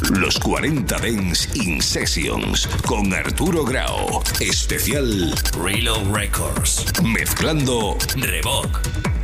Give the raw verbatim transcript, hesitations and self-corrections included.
Los cuarenta Dance in Sessions con Arturo Grau. Especial Reload Records. Mezclando Revoc.